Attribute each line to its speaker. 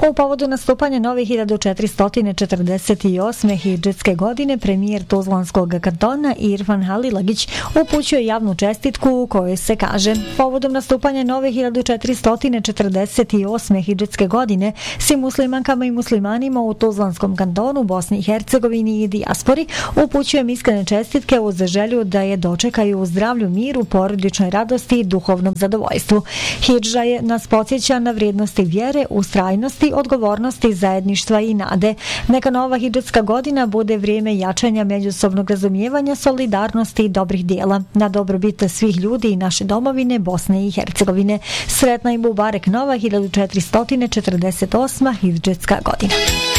Speaker 1: U povodu nastupanja nove 1448. hidžetske godine premijer Tuzlanskog kantona Irfan Halilagić upućuje javnu čestitku u kojoj se kaže: povodom nastupanja nove 1448. hidžetske godine svim muslimankama i muslimanima u Tuzlanskom kantonu, Bosni i Hercegovini i dijaspori upućujem iskrene čestitke uz želju da je dočekaju u zdravlju, miru, porodičnoj radosti i duhovnom zadovoljstvu. Hidža je nas podsjeća na vrijednosti vjere, ustrajnosti, odgovornosti, zajedništva i nade. Neka nova hidžetska godina bude vrijeme jačanja međusobnog razumijevanja, solidarnosti i dobrih dijela na dobrobit svih ljudi i naše domovine Bosne i Hercegovine. Sretna i mubarek nova 1448. hidžetska godina.